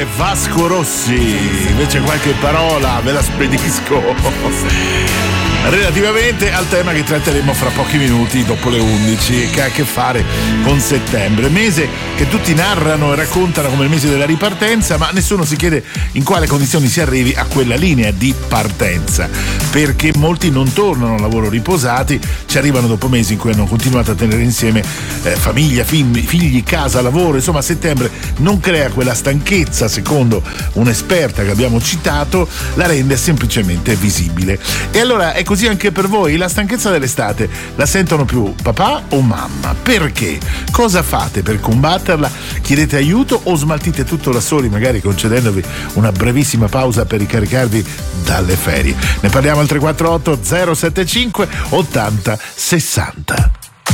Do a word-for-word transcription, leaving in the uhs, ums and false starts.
è Vasco Rossi, invece qualche parola ve la spedisco relativamente al tema che tratteremo fra pochi minuti dopo le undici, che ha a che fare con settembre, mese che tutti narrano e raccontano come il mese della ripartenza, ma nessuno si chiede in quale condizioni si arrivi a quella linea di partenza, perché molti non tornano al lavoro riposati, ci arrivano dopo mesi in cui hanno continuato a tenere insieme eh, famiglia, figli, figli, casa, lavoro. Insomma, settembre non crea quella stanchezza, secondo un'esperta che abbiamo citato, la rende semplicemente visibile. E allora è così anche per voi? La stanchezza dell'estate la sentono più papà o mamma? Perché? Cosa fate per combatterla? Chiedete aiuto o smaltite tutto da soli, magari concedendovi una brevissima pausa per ricaricarvi dalle ferie? Ne parliamo al tre quattro otto zero sette cinque ottanta sessanta.